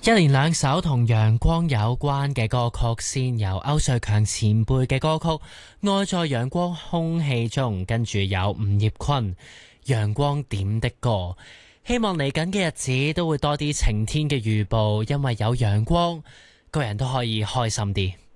一連兩首同陽光有關嘅歌曲，先由歐瑞強前輩嘅歌曲《愛在陽光空氣中》，跟住有吳業坤陽光點的歌。希望嚟緊嘅日子都會多啲晴天嘅預報，因為有陽光，個人都可以開心啲。